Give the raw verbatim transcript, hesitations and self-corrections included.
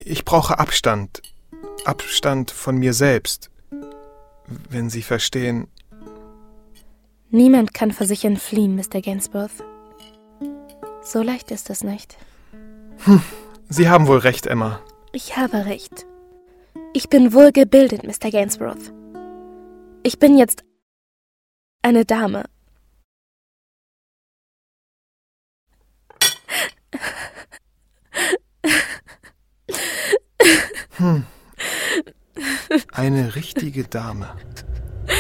Ich brauche Abstand. Abstand von mir selbst. Wenn Sie verstehen. Niemand kann vor sich entfliehen, Mister Gainsborough. So leicht ist es nicht. Hm, Sie haben wohl recht, Emma. Ich habe recht. Ich bin wohlgebildet, Mister Gainsborough. Ich bin jetzt eine Dame. Hm. Eine richtige Dame.